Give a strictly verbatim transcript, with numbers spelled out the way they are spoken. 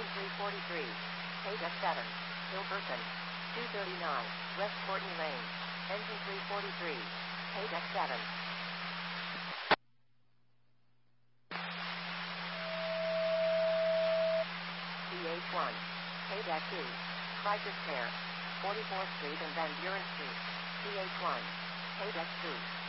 three forty-three. Paydeck seven. Hilberton. two thirty-nine. West Courtney Lane. Engine three forty-three. Paydeck seven. P H one. Paydeck two. Crisis Care. forty-fourth Street and Van Buren Street. P H one. Paydeck two.